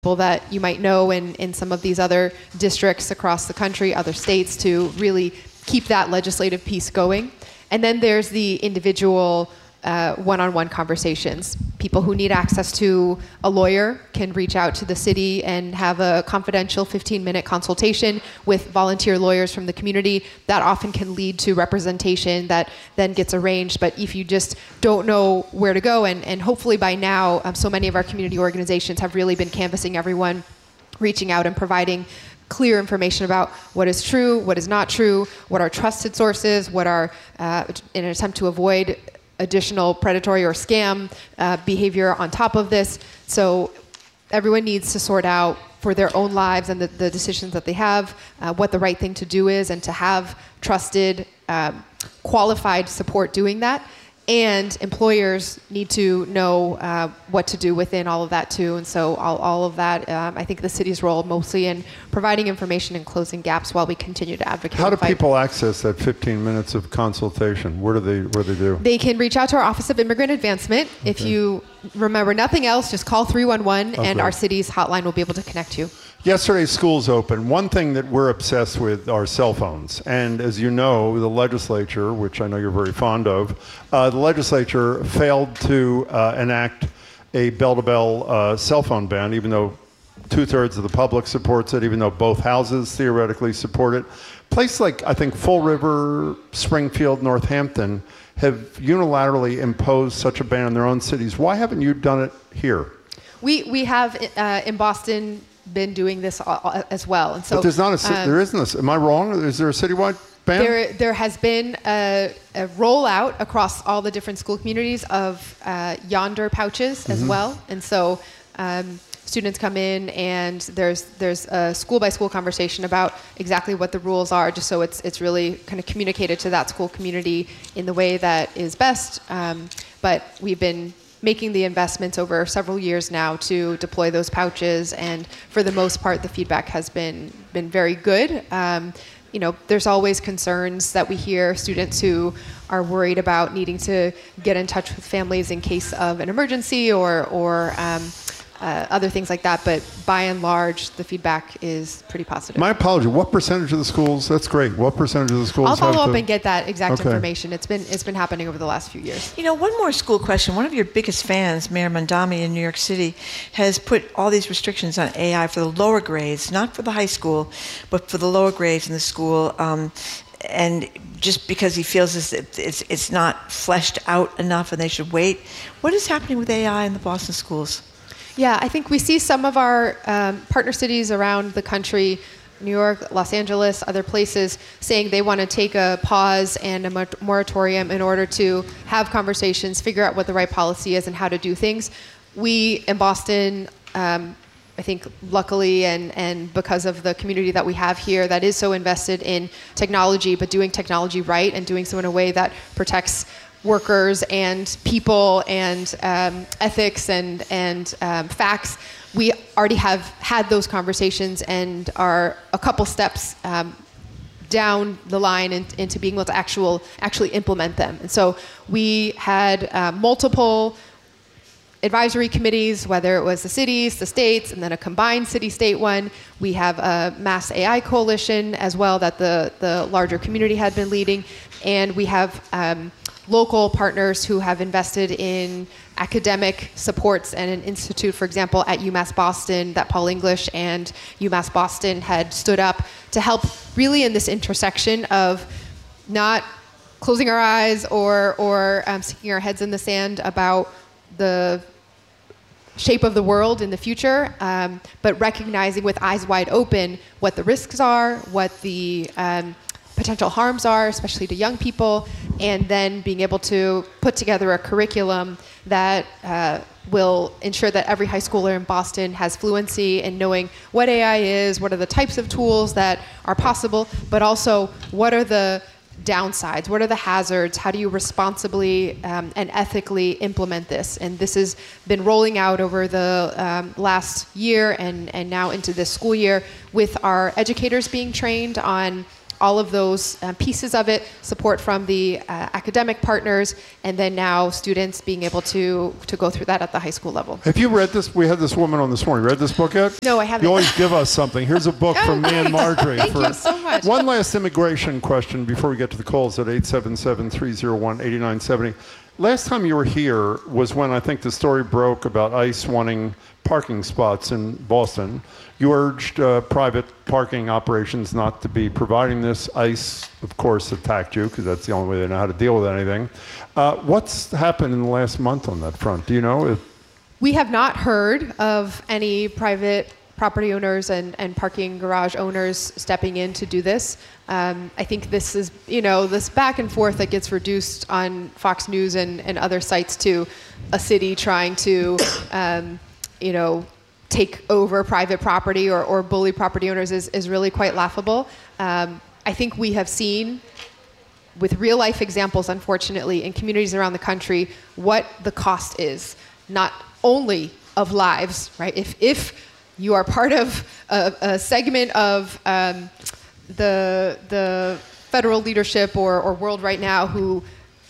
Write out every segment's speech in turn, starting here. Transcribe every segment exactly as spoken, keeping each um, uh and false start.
people that you might know in, in some of these other districts across the country, other states, to really keep that legislative piece going. And then there's the individual uh, one-on-one conversations. People who need access to a lawyer can reach out to the city and have a confidential fifteen-minute consultation with volunteer lawyers from the community. That often can lead to representation that then gets arranged. But if you just don't know where to go, and, and hopefully by now, um, so many of our community organizations have really been canvassing everyone, reaching out and providing clear information about what is true, what is not true, what are trusted sources, what are, uh, in an attempt to avoid additional predatory or scam uh, behavior on top of this. So everyone needs to sort out for their own lives and the, the decisions that they have, uh, what the right thing to do is, and to have trusted, um, qualified support doing that. And employers need to know uh, what to do within all of that too. And so all, all of that, um, I think the city's role mostly in providing information and closing gaps while we continue to advocate. How do fight. people access that fifteen minutes of consultation? Where do they, where do they do? They can reach out to our Office of Immigrant Advancement. Okay. If you remember nothing else, just call three one one okay. and our city's hotline will be able to connect you. Yesterday, schools opened. One thing that we're obsessed with are cell phones. And as you know, the legislature, which I know you're very fond of, uh, the legislature failed to uh, enact a bell-to-bell uh, cell phone ban, even though two-thirds of the public supports it, even though both houses theoretically support it. Places like, I think, Fall River, Springfield, Northampton have unilaterally imposed such a ban in their own cities. Why haven't you done it here? We, we have uh, in Boston been doing this as well, and so but there's not a um, there isn't a, am I wrong? Is there a citywide ban? There there has been a, a rollout across all the different school communities of uh, Yonder pouches as mm-hmm. well, and so um, students come in and there's there's a school by school conversation about exactly what the rules are, just so it's it's really kind of communicated to that school community in the way that is best. Um, but we've been making the investments over several years now to deploy those pouches, and for the most part, the feedback has been been very good. Um, you know, there's always concerns that we hear, students who are worried about needing to get in touch with families in case of an emergency or or um, uh, other things like that. But by and large, the feedback is pretty positive. My apology. What percentage of the schools? That's great. What percentage of the schools? I'll follow have up to, and get that exact okay. information. It's been it's been happening over the last few years. You know, one more school question. One of your biggest fans, Mayor Mondami in New York City, has put all these restrictions on A I for the lower grades, not for the high school, but for the lower grades in the school. Um, and just because he feels as if it's it's not fleshed out enough and they should wait. What is happening with A I in the Boston schools? Yeah, I think we see some of our um, partner cities around the country, New York, Los Angeles, other places, saying they want to take a pause and a moratorium in order to have conversations, figure out what the right policy is and how to do things. We in Boston, um, I think luckily and, and because of the community that we have here that is so invested in technology, but doing technology right and doing so in a way that protects workers and people and um, ethics and, and um, facts, we already have had those conversations and are a couple steps um, down the line in, into being able to actual, actually implement them. And so we had uh, multiple advisory committees, whether it was the cities, the states, and then a combined city-state one. We have a mass A I coalition as well that the, the larger community had been leading. And we have um, local partners who have invested in academic supports and an institute, for example, at UMass Boston that Paul English and UMass Boston had stood up to help really in this intersection of not closing our eyes or, or um, sticking our heads in the sand about the shape of the world in the future, um, but recognizing with eyes wide open what the risks are, what the um, potential harms are, especially to young people, and then being able to put together a curriculum that uh, will ensure that every high schooler in Boston has fluency in knowing what A I is, what are the types of tools that are possible, but also what are the downsides, what are the hazards, how do you responsibly um, and ethically implement this? And this has been rolling out over the um, last year and, and now into this school year with our educators being trained on all of those uh, pieces of it, support from the uh, academic partners, and then now students being able to, to go through that at the high school level. Have you read this? We had this woman on this morning. Read this book yet? No, I haven't. You always give us something. Here's a book from me and Marjorie. Thank for you so much. One last immigration question before we get to the calls at eight seven seven, three oh one, eight nine seven oh. Last time you were here was when I think the story broke about ICE wanting parking spots in Boston. You urged uh, private parking operations not to be providing this. ICE, of course, attacked you because that's the only way they know how to deal with anything. Uh, what's happened in the last month on that front? Do you know? If We have not heard of any private property owners and, and parking garage owners stepping in to do this. Um, I think this is, you know, this back and forth that gets reduced on Fox News and, and other sites to a city trying to, um, you know, take over private property or, or bully property owners is, is really quite laughable. Um, I think we have seen with real life examples, unfortunately, in communities around the country, what the cost is, not only of lives, right? If, if you are part of a, a segment of um, the, the federal leadership or, or world right now who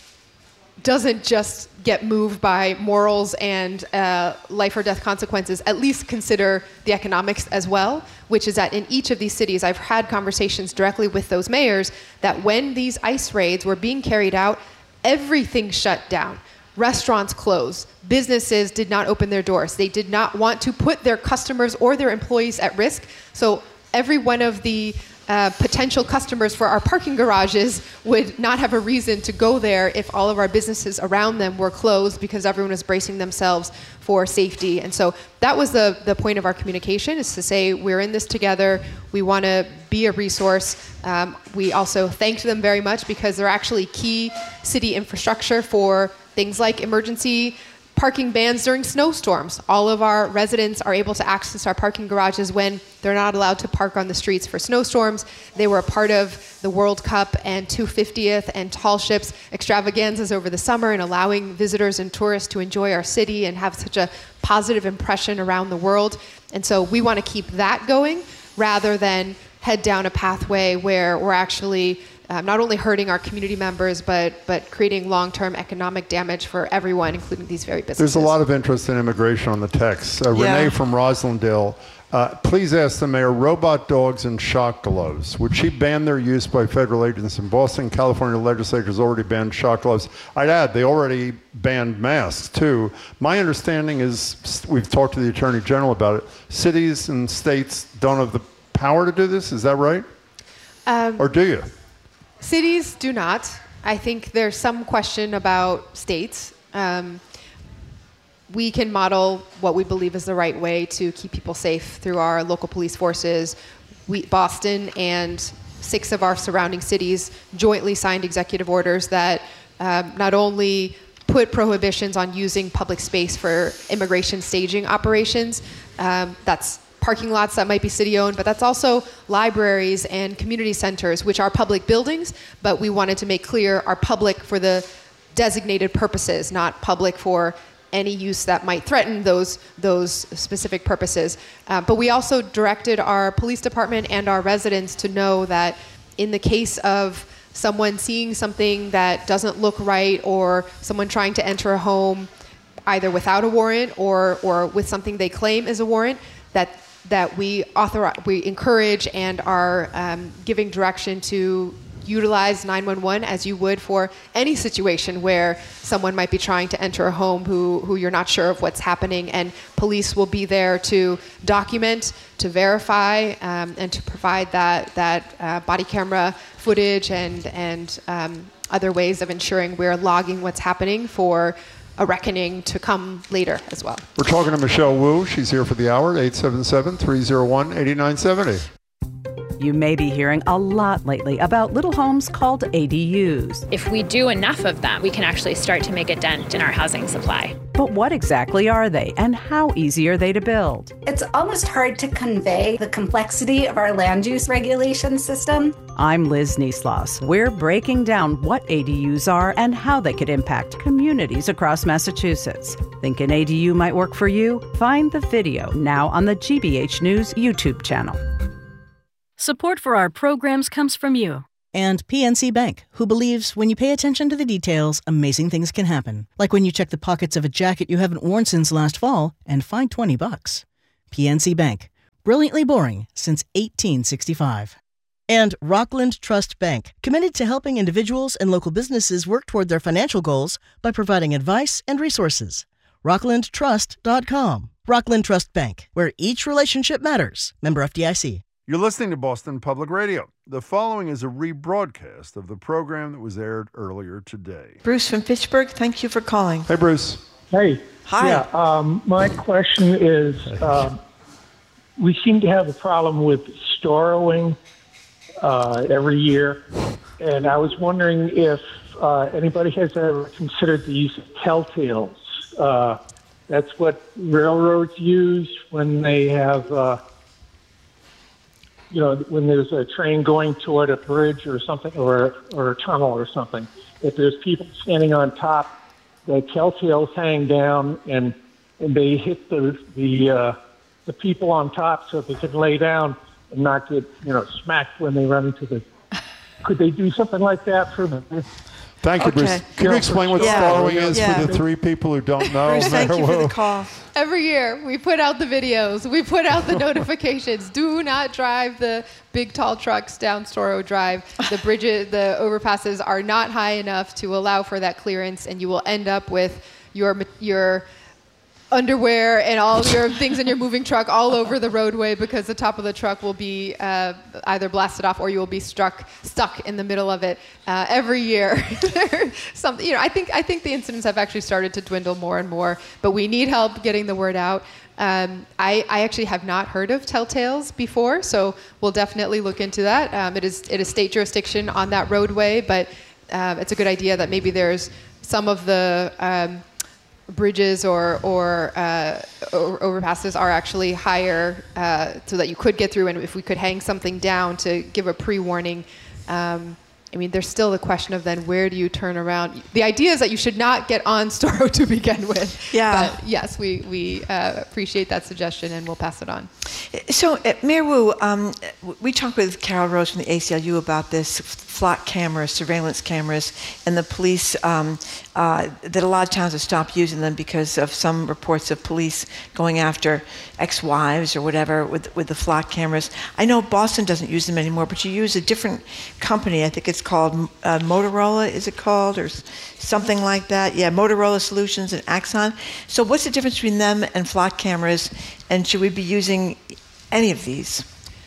doesn't just get moved by morals and uh, life or death consequences, at least consider the economics as well, which is that in each of these cities, I've had conversations directly with those mayors that when these ICE raids were being carried out, everything shut down. Restaurants closed. Businesses did not open their doors. They did not want to put their customers or their employees at risk. So every one of the uh, potential customers for our parking garages would not have a reason to go there if all of our businesses around them were closed because everyone was bracing themselves for safety. And so that was the, the point of our communication, is to say we're in this together. We want to be a resource. Um, we also thanked them very much because they're actually key city infrastructure for things like emergency parking bans during snowstorms. All of our residents are able to access our parking garages when they're not allowed to park on the streets for snowstorms. They were a part of the World Cup and two hundred fiftieth and Tall Ships extravaganzas over the summer and allowing visitors and tourists to enjoy our city and have such a positive impression around the world. And so we want to keep that going rather than head down a pathway where we're actually Um, not only hurting our community members, but but creating long-term economic damage for everyone, including these very businesses. There's a lot of interest in immigration on the text. Uh, Yeah. Renee from Roslindale, uh, please ask the mayor, robot dogs and shock gloves. Would she ban their use by federal agents in Boston? California legislature has already banned shock gloves. I'd add, they already banned masks, too. My understanding is, we've talked to the Attorney General about it, cities and states don't have the power to do this. Is that right? Um, or do you? Cities do not. I think there's some question about states. Um, we can model what we believe is the right way to keep people safe through our local police forces. We, Boston and six of our surrounding cities jointly signed executive orders that um, not only put prohibitions on using public space for immigration staging operations, um, that's parking lots that might be city-owned, but that's also libraries and community centers, which are public buildings, but we wanted to make clear are public for the designated purposes, not public for any use that might threaten those, those specific purposes. Uh, but we also directed our police department and our residents to know that in the case of someone seeing something that doesn't look right or someone trying to enter a home either without a warrant or, or with something they claim is a warrant, that that we authorize, we encourage and are um, giving direction to utilize nine one one as you would for any situation where someone might be trying to enter a home who, who you're not sure of what's happening, and police will be there to document, to verify, um, and to provide that, that uh, body camera footage and, and um, other ways of ensuring we're logging what's happening for a reckoning to come later as well. We're talking to Michelle Wu. She's here for the hour, eight seven seven, three oh one, eight nine seven oh. You may be hearing a lot lately about little homes called A D Us. If we do enough of them, we can actually start to make a dent in our housing supply. But what exactly are they, and how easy are they to build? It's almost hard to convey the complexity of our land use regulation system. I'm Liz Niesloss. We're breaking down what A D Us are and how they could impact communities across Massachusetts. Think an A D U might work for you? Find the video now on the G B H News YouTube channel. Support for our programs comes from you. And P N C Bank, who believes when you pay attention to the details, amazing things can happen. Like when you check the pockets of a jacket you haven't worn since last fall and find twenty bucks. P N C Bank, brilliantly boring since eighteen sixty-five. And Rockland Trust Bank, committed to helping individuals and local businesses work toward their financial goals by providing advice and resources. rockland trust dot com. Rockland Trust Bank, where each relationship matters. Member F D I C. You're listening to Boston Public Radio. The following is a rebroadcast of the program that was aired earlier today. Bruce from Fitchburg, thank you for calling. Hey, Bruce. Hey. Hi. Yeah, um, my question is, uh, we seem to have a problem with storrowing uh, every year, and I was wondering if uh, anybody has ever considered the use of telltales. Uh, that's what railroads use when they have... Uh, you know, when there's a train going toward a bridge or something, or or a tunnel or something, if there's people standing on top, the telltales hang down and and they hit the the uh, the people on top so they can lay down and not get, you know, smacked when they run into the. Could they do something like that for the? Thank you, Okay. Bruce. Can you explain what Yeah. storrowing is Yeah. for the three people who don't know? Bruce, thank you for Whoa. the call. Every year, we put out the videos, we put out the notifications. Do not drive the big, tall trucks down Storrow Drive. The bridges, the overpasses are not high enough to allow for that clearance, and you will end up with your your underwear and all your things in your moving truck all over the roadway because the top of the truck will be uh, either blasted off or you will be struck stuck in the middle of it uh, every year. Something, you know, I think I think the incidents have actually started to dwindle more and more, but we need help getting the word out. Um, I, I actually have not heard of telltales before, so we'll definitely look into that. Um, it is it is state jurisdiction on that roadway, but um, it's a good idea that maybe there's some of the um, bridges or or, uh, or overpasses are actually higher uh, so that you could get through, and if we could hang something down to give a pre-warning. Um, I mean, there's still the question of then where do you turn around? The idea is that you should not get on Storrow to begin with. Yeah. But yes, we, we uh, appreciate that suggestion and we'll pass it on. So, uh, Mayor Wu, um, we talked with Carol Rose from the A C L U about this, flock cameras, surveillance cameras, and the police, um, uh, that a lot of towns have stopped using them because of some reports of police going after ex-wives or whatever with, with the flock cameras. I know Boston doesn't use them anymore, but you use a different company. I think it's called uh, Motorola, is it called, or s- something like that? Yeah, Motorola Solutions and Axon. So what's the difference between them and flock cameras, and should we be using any of these?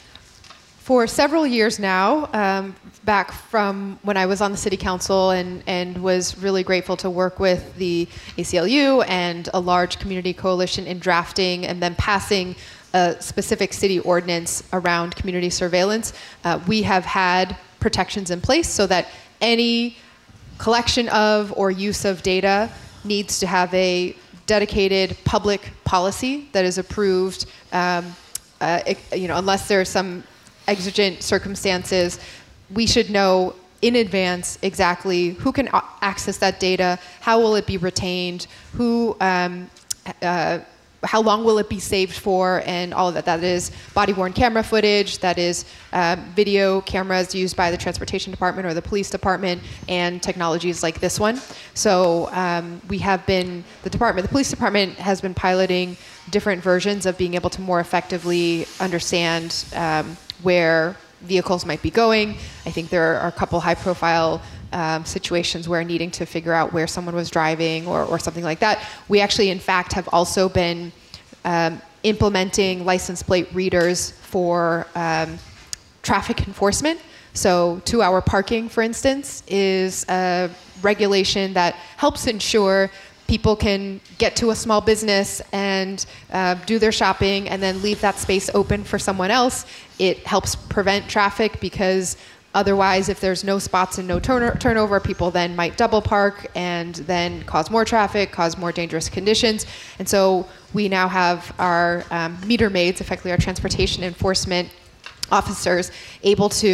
For several years now, um, back from when I was on the city council and, and was really grateful to work with the A C L U and a large community coalition in drafting and then passing a specific city ordinance around community surveillance, uh, we have had protections in place so that any collection of or use of data needs to have a dedicated public policy that is approved, um, uh, it, you know, unless there are some exigent circumstances. We should know in advance exactly who can a- access that data, how will it be retained, who, um, uh, how long will it be saved for, and all of that. That is body-worn camera footage, that is uh, video cameras used by the transportation department or the police department, and technologies like this one. So um, we have been, the department, the police department has been piloting different versions of being able to more effectively understand um, where vehicles might be going. I think there are a couple high-profile um, situations where needing to figure out where someone was driving or, or something like that. We actually, in fact, have also been um, implementing license plate readers for um, traffic enforcement. So two-hour parking, for instance, is a regulation that helps ensure people can get to a small business and uh, do their shopping and then leave that space open for someone else. It helps prevent traffic because otherwise, if there's no spots and no turn- turnover, people then might double park and then cause more traffic, cause more dangerous conditions. And so we now have our um, meter maids, effectively our transportation enforcement officers, able to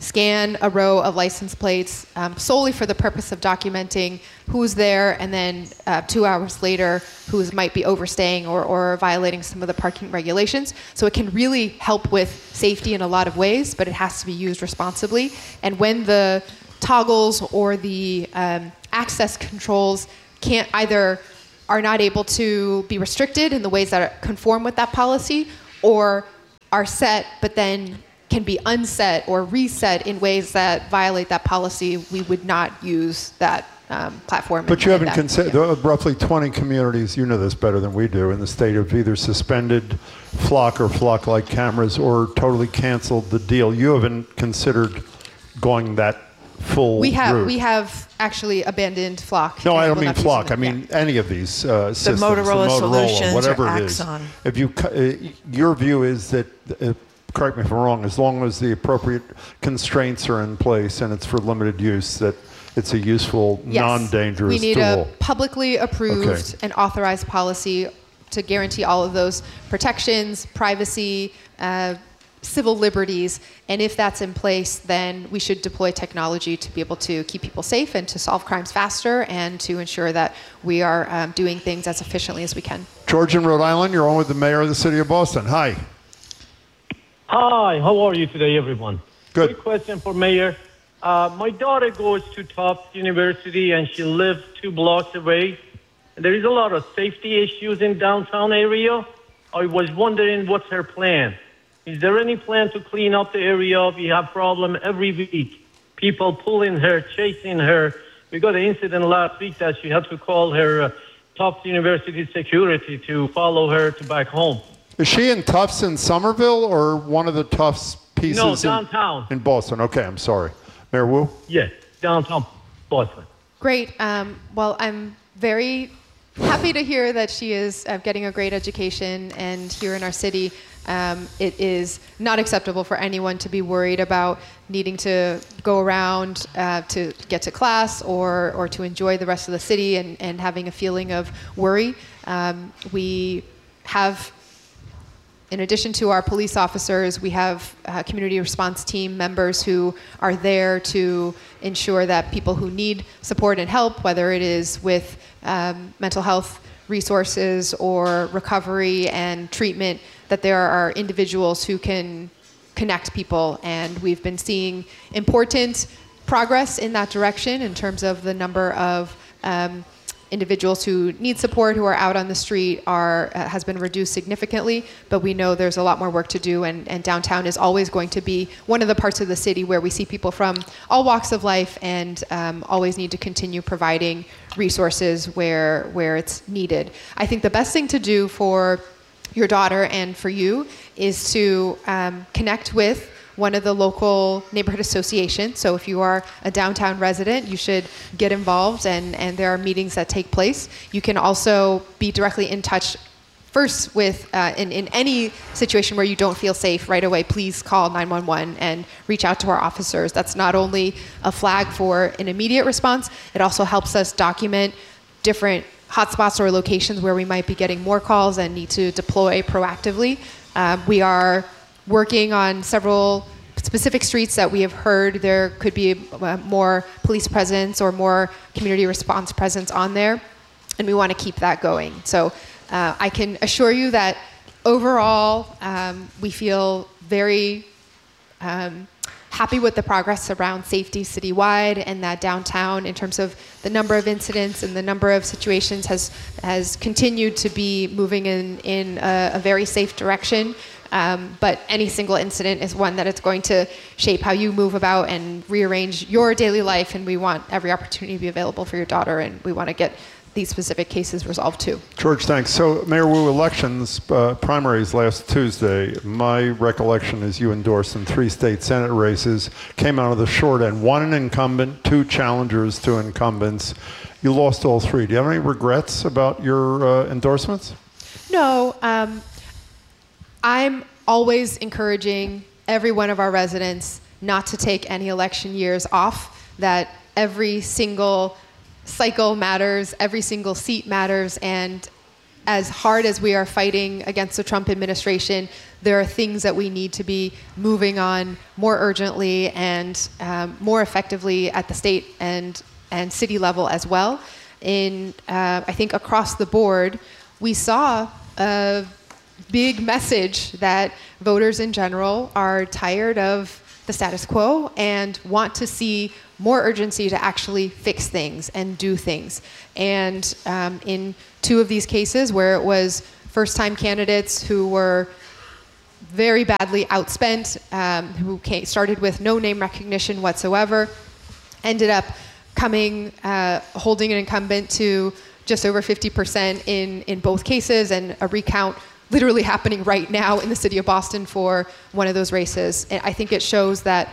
scan a row of license plates um, solely for the purpose of documenting who's there, and then uh, two hours later who might be overstaying or, or violating some of the parking regulations. So it can really help with safety in a lot of ways, but it has to be used responsibly. And when the toggles or the um, access controls can't either are not able to be restricted in the ways that conform with that policy, or are set but then can be unset or reset in ways that violate that policy, we would not use that um, platform. But you haven't that. considered, Yeah. roughly twenty communities, you know this better than we do, in the state have either suspended flock or flock-like cameras or totally canceled the deal. You haven't considered going that full We have route. we have actually abandoned flock. No, and I don't will mean not be flock. I using it. mean any of these uh, systems. Motorola the Motorola, Solutions whatever or it is. Axon. If you, cu- uh, your view is that, uh, correct me if I'm wrong, as long as the appropriate constraints are in place and it's for limited use, that it's a useful, Yes. non-dangerous We need tool. a publicly approved Okay. and authorized policy to guarantee all of those protections, privacy, uh, civil liberties. And if that's in place, then we should deploy technology to be able to keep people safe and to solve crimes faster and to ensure that we are um, doing things as efficiently as we can. George in Rhode Island, you're on with the mayor of the city of Boston. Hi. Hi, how are you today, everyone? Good. Quick question for Mayor. Uh, my daughter goes to Tufts University and she lives two blocks away. There is a lot of safety issues in downtown area. I was wondering what's her plan. Is there any plan to clean up the area? We have problem every week. People pulling her, chasing her. We got an incident last week that she had to call her uh, Tufts University security to follow her to back home. Is she in Tufts in Somerville or one of the Tufts pieces No, in- downtown. in Boston? Okay, I'm sorry. Mayor Wu? Yes, downtown Boston. Great. Um, well, I'm very happy to hear that she is uh, getting a great education, and here in our city, um, it is not acceptable for anyone to be worried about needing to go around uh, to get to class or, or to enjoy the rest of the city and, and having a feeling of worry. Um, we have, in addition to our police officers, we have uh, community response team members who are there to ensure that people who need support and help, whether it is with um, mental health resources or recovery and treatment, that there are individuals who can connect people. And we've been seeing important progress in that direction in terms of the number of um, individuals who need support, who are out on the street, are uh, has been reduced significantly, but we know there's a lot more work to do, and, and downtown is always going to be one of the parts of the city where we see people from all walks of life, and um, always need to continue providing resources where where it's needed. I think the best thing to do for your daughter and for you is to um, connect with one of the local neighborhood associations. So if you are a downtown resident, you should get involved, and, and there are meetings that take place. You can also be directly in touch first with, uh, in, in any situation where you don't feel safe right away, please call nine one one and reach out to our officers. That's not only a flag for an immediate response, it also helps us document different hotspots or locations where we might be getting more calls and need to deploy proactively. Um, we are working on several specific streets that we have heard there could be uh, more police presence or more community response presence on there, and we want to keep that going. So uh, I can assure you that overall um, we feel very um, happy with the progress around safety citywide, and that downtown, in terms of the number of incidents and the number of situations, has has continued to be moving in, in a, a very safe direction. Um, but any single incident is one that it's going to shape how you move about and rearrange your daily life, and we want every opportunity to be available for your daughter, and we want to get these specific cases resolved too. George, thanks. So, Mayor Wu, elections, uh, primaries last Tuesday, my recollection is you endorsed in three state Senate races, came out of the short end, one an incumbent, two challengers, two incumbents. You lost all three. Do you have any regrets about your uh, endorsements? No. Um, I'm always encouraging every one of our residents not to take any election years off, that every single cycle matters, every single seat matters, and as hard as we are fighting against the Trump administration, there are things that we need to be moving on more urgently and um, more effectively at the state and, and city level as well. In, uh, I think across the board, we saw a big message that voters in general are tired of the status quo and want to see more urgency to actually fix things and do things. And um, in two of these cases where it was first-time candidates who were very badly outspent, um, who came, started with no name recognition whatsoever, ended up coming, uh, holding an incumbent to just over fifty percent in, in both cases, and a recount literally happening right now in the city of Boston for one of those races. And I think it shows that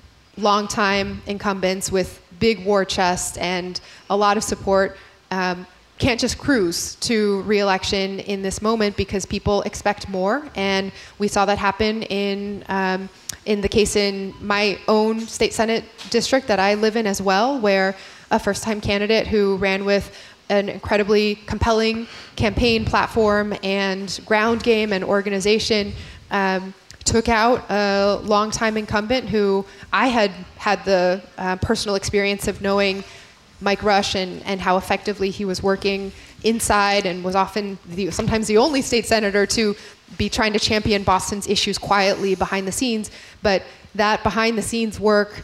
longtime incumbents with big war chest and a lot of support um, can't just cruise to re-election in this moment, because people expect more. And we saw that happen in um, in the case in my own state Senate district that I live in as well, where a first-time candidate who ran with an incredibly compelling campaign platform and ground game and organization um, took out a longtime incumbent who I had had the uh, personal experience of knowing Mike Rush and, and how effectively he was working inside, and was often the, sometimes the only state senator to be trying to champion Boston's issues quietly behind the scenes. But that behind the scenes work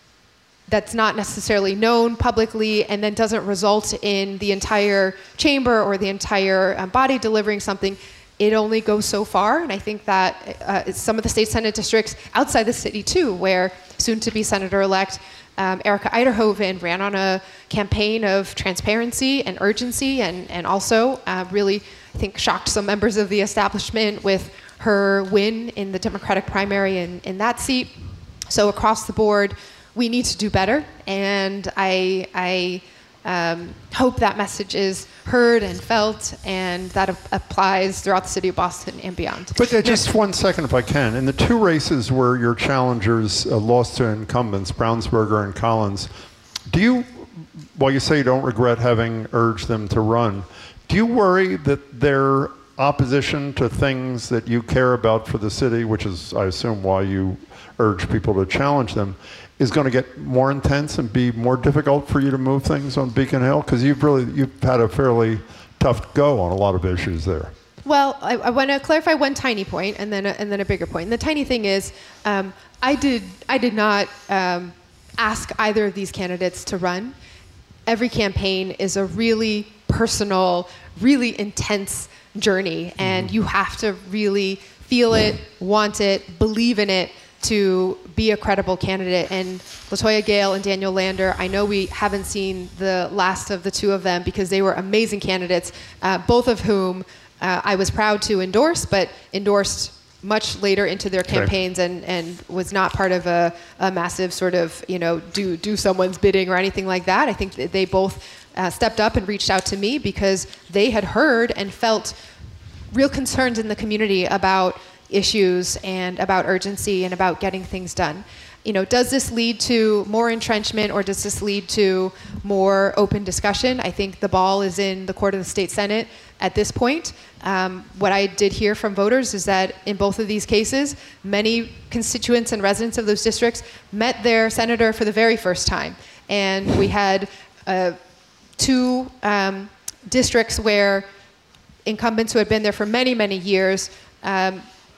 that's not necessarily known publicly and then doesn't result in the entire chamber or the entire um, body delivering something, it only goes so far. And I think that uh, some of the state Senate districts outside the city too, where soon-to-be Senator-elect um, Erica Eiderhoven ran on a campaign of transparency and urgency, and, and also uh, really, I think, shocked some members of the establishment with her win in the Democratic primary in, in that seat. So across the board, we need to do better, and I, I um, hope that message is heard and felt, and that ap- applies throughout the city of Boston and beyond. But uh, just one second, if I can. In the two races where your challengers uh, lost to incumbents, Brownsberger and Collins, do you, while you say you don't regret having urged them to run, do you worry that their opposition to things that you care about for the city, which is, I assume, why you urge people to challenge them, is going to get more intense and be more difficult for you to move things on Beacon Hill? Because you've really, you've had a fairly tough go on a lot of issues there. Well, I, I want to clarify one tiny point and then a, and then a bigger point. And the tiny thing is, um, I did I did not um, ask either of these candidates to run. Every campaign is a really personal, really intense journey, and you have to really feel it, want it, believe in it to be a credible candidate. And LaToya Gale and Daniel Lander, I know we haven't seen the last of the two of them because they were amazing candidates, uh, both of whom uh, I was proud to endorse, but endorsed much later into their campaigns, and, and was not part of a, a massive sort of, you know, do, do someone's bidding or anything like that. I think that they both uh, stepped up and reached out to me because they had heard and felt real concerns in the community about issues and about urgency and about getting things done. You know, does this lead to more entrenchment, or does this lead to more open discussion? I think the ball is in the court of the state Senate at this point. Um, what I did hear from voters is that in both of these cases, many constituents and residents of those districts met their senator for the very first time. And we had uh, two um, districts where incumbents who had been there for many, many years um,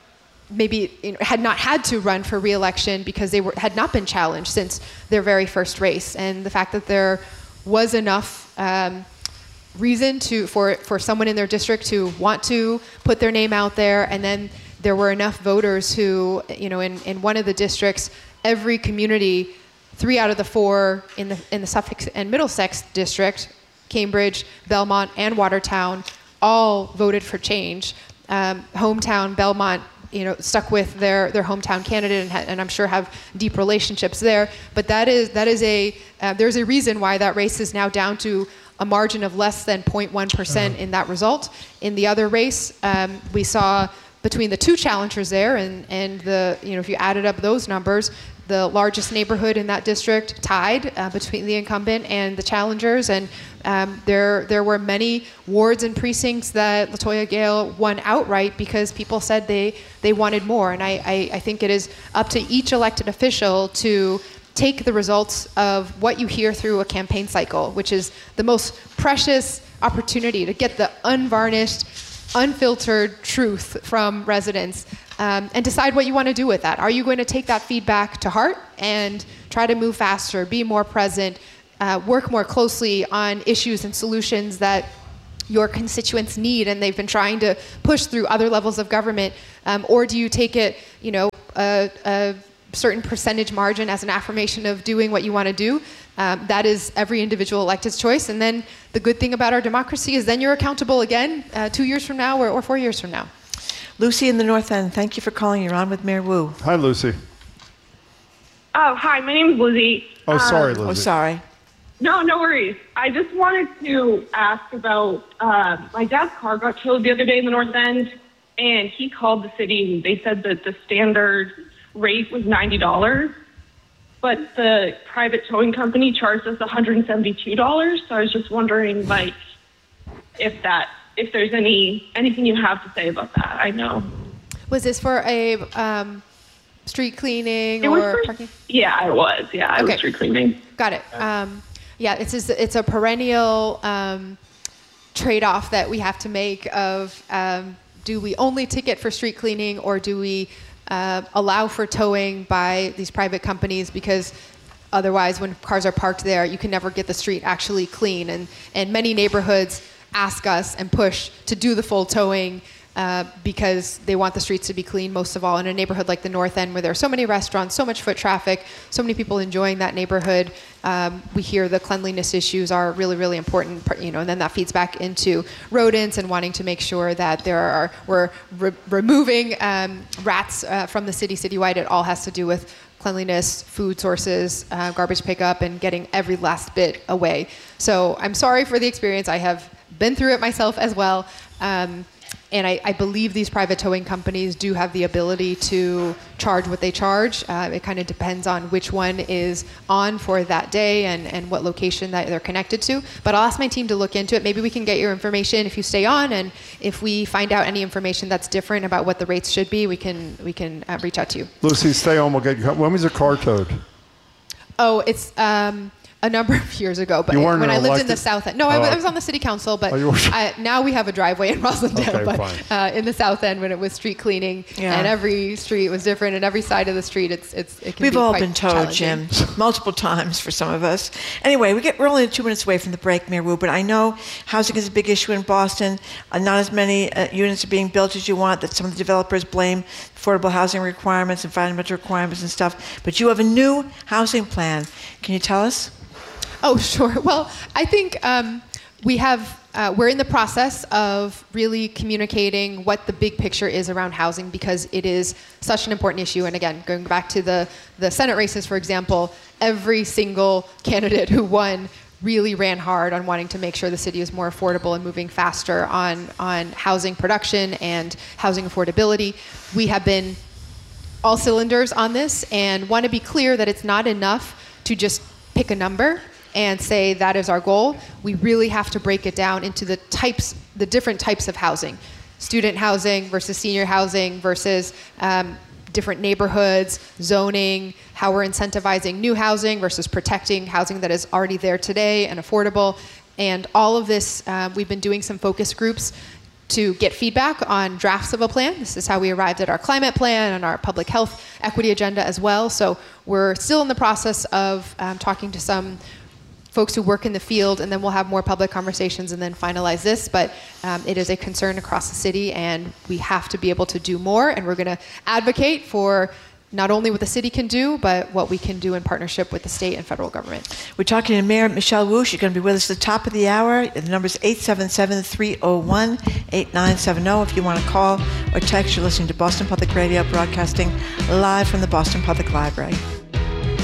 maybe you know, had not had to run for re-election because they were, had not been challenged since their very first race. And the fact that there was enough um, reason to for for someone in their district to want to put their name out there, and then there were enough voters who, you know, in, in one of the districts, every community, three out of the four in the in the Suffolk and Middlesex district, Cambridge, Belmont, and Watertown, all voted for change. Um, hometown Belmont, you know, stuck with their, their hometown candidate, and, ha- and I'm sure have deep relationships there. But that is that is a uh, there's a reason why that race is now down to a margin of less than zero point one percent in that result. In the other race, um, we saw between the two challengers there, and, and the, you know, if you added up those numbers, the largest neighborhood in that district tied uh, between the incumbent and the challengers. And um, there there were many wards and precincts that LaToya Gale won outright because people said they, they wanted more. And I, I, I think it is up to each elected official to take the results of what you hear through a campaign cycle, which is the most precious opportunity to get the unvarnished, unfiltered truth from residents, um, and decide what you want to do with that. Are you going to take that feedback to heart and try to move faster, be more present, uh, work more closely on issues and solutions that your constituents need and they've been trying to push through other levels of government, um, or do you take it, you know, a, a certain percentage margin as an affirmation of doing what you want to do? Um, that is every individual elected's choice. And then the good thing about our democracy is then you're accountable again uh, two years from now or, or four years from now. Lucy in the North End, thank you for calling. You're on with Mayor Wu. Hi, Lucy. Oh, hi. My name is Lizzie. Oh, sorry, um, Lizzie. Oh, sorry. No, no worries. I just wanted to ask about uh, my dad's car got towed the other day in the North End, and he called the city and they said that the standard rate was ninety dollars, but the private towing company charged us one hundred seventy-two dollars. So I was just wondering, like, if that, if there's any anything you have to say about that. I know. Was this for a um, street cleaning It or was for, parking? Yeah, it was. Yeah, it Okay. was street cleaning. Got it. Um, yeah, it's just, it's a perennial um, trade-off that we have to make of um, do we only ticket for street cleaning or do we uh, allow for towing by these private companies, because otherwise when cars are parked there, you can never get the street actually clean. And, and many neighborhoods ask us and push to do the full towing uh, because they want the streets to be clean, most of all in a neighborhood like the North End where there are so many restaurants, so much foot traffic, so many people enjoying that neighborhood. Um, we hear the cleanliness issues are really, really important, you know, and then that feeds back into rodents and wanting to make sure that there are, we're re- removing um, rats uh, from the city citywide. It all has to do with cleanliness, food sources, uh, garbage pickup, and getting every last bit away. So I'm sorry for the experience. I have been through it myself as well. Um, and I, I believe these private towing companies do have the ability to charge what they charge. Uh, it kind of depends on which one is on for that day and, and what location that they're connected to. But I'll ask my team to look into it. Maybe we can get your information if you stay on, and if we find out any information that's different about what the rates should be, we can we can uh, reach out to you. Lucy, stay on. We'll get you. When was your car towed? Oh, it's um, a number of years ago, but You weren't when an I lived in elected- the South End. No, I, Oh, I okay. was on the city council, but Oh, you were- I, now we have a driveway in Roslindale. Okay, but fine. uh, in the South End, when it was street cleaning, Yeah. and every street was different, and every side of the street, it's it's it can We've be all quite been towed, challenging. Jim, multiple times for some of us. Anyway, we get we're only two minutes away from the break, Mayor Wu, but I know housing is a big issue in Boston. Uh, not as many uh, units are being built as you want. That some of the developers blame affordable housing requirements, environmental requirements, and stuff. But you have a new housing plan. Can you tell us? Oh, sure. Well, I think um, we have, uh, we're in the process of really communicating what the big picture is around housing, because it is such an important issue. And again, going back to the, the Senate races, for example, every single candidate who won really ran hard on wanting to make sure the city is more affordable and moving faster on, on housing production and housing affordability. We have been all cylinders on this and want to be clear that it's not enough to just pick a number and say that is our goal. We really have to break it down into the types, the different types of housing. Student housing versus senior housing versus um, different neighborhoods, zoning, how we're incentivizing new housing versus protecting housing that is already there today and affordable. And all of this, uh, we've been doing some focus groups to get feedback on drafts of a plan. This is how we arrived at our climate plan and our public health equity agenda as well. So we're still in the process of um, talking to some folks who work in the field, and then we'll have more public conversations and then finalize this. But um, it is a concern across the city, and we have to be able to do more. And we're going to advocate for not only what the city can do, but what we can do in partnership with the state and federal government. We're talking to Mayor Michelle Wu. She's going to be with us at the top of the hour. The number is eight seven seven, three oh one, eight nine seven oh. If you want to call or text, you're listening to Boston Public Radio, broadcasting live from the Boston Public Library.